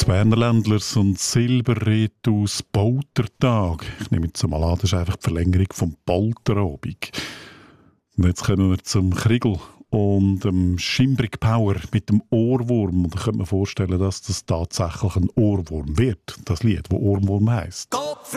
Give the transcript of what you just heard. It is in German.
Die Berner Ländlers und Silberried aus Poltertag. Ich nehme jetzt mal an, das ist einfach die Verlängerung vom Polterabend. Und jetzt kommen wir zum Kriegel und dem Schimbrig Power mit dem Ohrwurm. Und da könnte man vorstellen, dass das tatsächlich ein Ohrwurm wird, das Lied, das Ohrwurm heisst.